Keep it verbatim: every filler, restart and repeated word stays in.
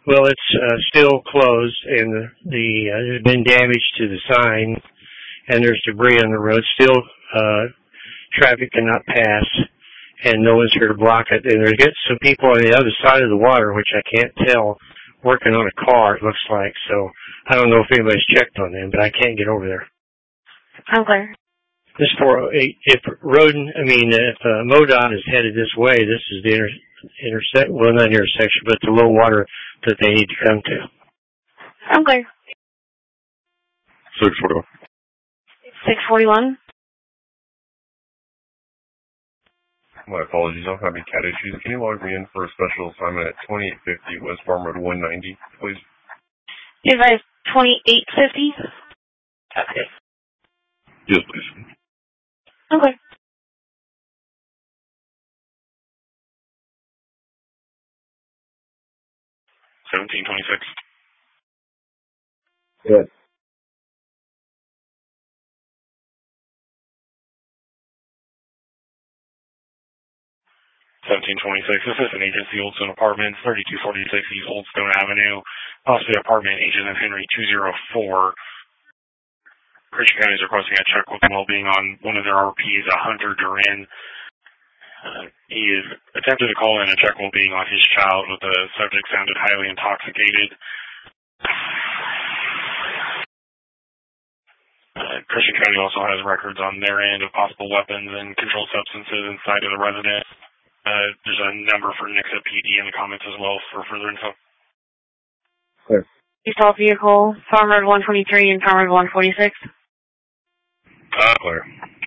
Well, it's uh, still closed, and the, the uh, there's been damage to the sign, and there's debris on the road. Still, uh, traffic cannot pass, and no one's here to block it. And there's got some people on the other side of the water, which I can't tell, working on a car, it looks like. So I don't know if anybody's checked on them, but I can't get over there. Okay. This four oh eight, if Roden, I mean, if uh, MoDOT is headed this way, this is the inter, intersect, well, not intersection, but the low water that they need to come to. Okay. six forty-one. six forty-one. My apologies, I'm having cat issues. Can you log me in for a special assignment at twenty-eight fifty West Farm Road one ninety, please? Is that twenty-eight fifty? Okay. Yes, please. Okay. seventeen twenty-six. Good. seventeen twenty-six. Assistant Agency Oldstone Apartments, thirty-two forty-six East Oldstone Avenue. Possibly apartment agent of Henry two oh four. Christian County is requesting a check with well-being on one of their R Ps, a Hunter Duran. Uh, he is attempted to call in a check well-being on his child, but the subject sounded highly intoxicated. Uh, Christian County also has records on their end of possible weapons and controlled substances inside of the residence. Uh, there's a number for Nixa P D in the comments as well for further info. Clear. You saw vehicle, Farm Road one twenty-three and Farm Road one forty-six? Uh, clear.